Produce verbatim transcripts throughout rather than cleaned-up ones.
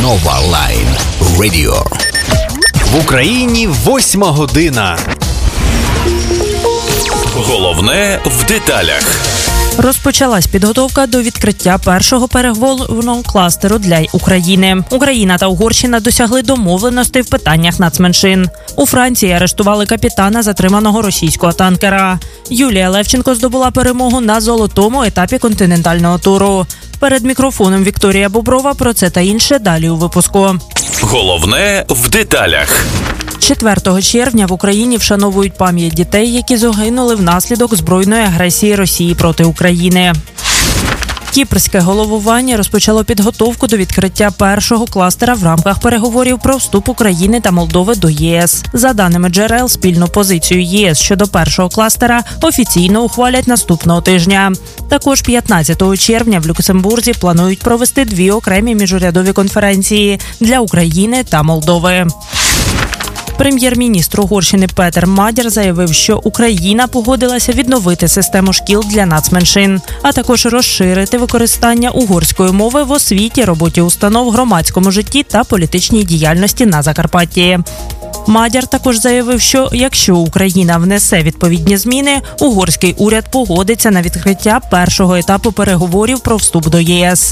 Нова Лайн Радіо. В Україні восьма година. Головне в деталях. Розпочалась підготовка до відкриття першого переговорного кластеру для України. Україна та Угорщина досягли домовленостей в питаннях нацменшин. У Франції арештували капітана затриманого російського танкера. Юлія Левченко здобула перемогу на золотому етапі континентального туру. Перед мікрофоном Вікторія Боброва. Про це та інше далі у випуску. Головне в деталях. четвертого червня в Україні вшановують пам'ять дітей, які загинули внаслідок збройної агресії Росії проти України. Кіпрське головування розпочало підготовку до відкриття першого кластера в рамках переговорів про вступ України та Молдови до ЄС. За даними джерел, спільну позицію ЄС щодо першого кластера офіційно ухвалять наступного тижня. Також п'ятнадцятого червня в Люксембурзі планують провести дві окремі міжурядові конференції для України та Молдови. Прем'єр-міністр Угорщини Петер Мадяр заявив, що Україна погодилася відновити систему шкіл для нацменшин, а також розширити використання угорської мови в освіті, роботі установ, громадському житті та політичній діяльності на Закарпатті. Мадяр також заявив, що якщо Україна внесе відповідні зміни, угорський уряд погодиться на відкриття першого етапу переговорів про вступ до ЄС.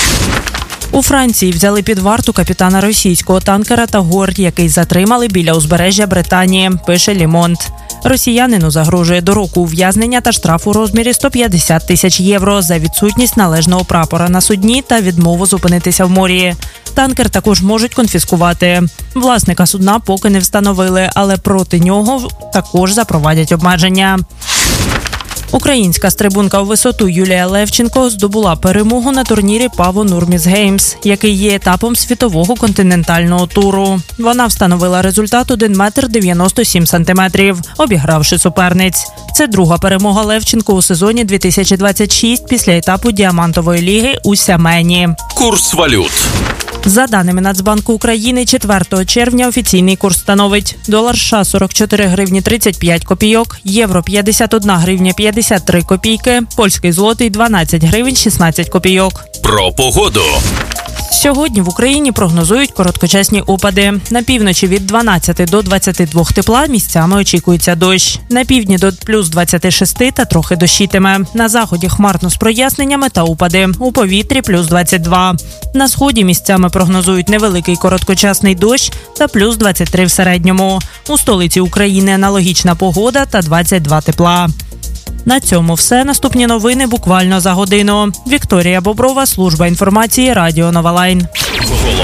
У Франції взяли під варту капітана російського танкера Тагор, який затримали біля узбережжя Британії, пише Ле Монд. Росіянину загрожує до року ув'язнення та штраф у розмірі сто п'ятдесят тисяч євро за відсутність належного прапора на судні та відмову зупинитися в морі. Танкер також можуть конфіскувати. Власника судна поки не встановили, але проти нього також запровадять обмеження. Українська стрибунка у висоту Юлія Левченко здобула перемогу на турнірі Паво Нурміс Геймс, який є етапом світового континентального туру. Вона встановила результат один метр дев'яносто сім сантиметрів, обігравши суперниць. Це друга перемога Левченко у сезоні дві тисячі двадцять шість після етапу Діамантової ліги у Сямені. Курс валют. За даними Нацбанку України, четвертого червня офіційний курс становить долар США сорок чотири гривні тридцять п'ять копійок, євро п'ятдесят одна гривня п'ятдесят три копійки, польський злотий дванадцять гривень шістнадцять копійок. Про погоду. Сьогодні в Україні прогнозують короткочасні опади. На півночі від дванадцяти до двадцяти двох тепла, місцями очікується дощ. На півдні до плюс двадцяти шести та трохи дощитиме. На заході хмарно з проясненнями та опади. У повітрі плюс двадцять два. На сході місцями прогнозують невеликий короткочасний дощ та плюс двадцять три в середньому. У столиці України аналогічна погода та двадцять два тепла. На цьому все. Наступні новини буквально за годину. Вікторія Боброва, служба інформації, Радіо Нова Лайн.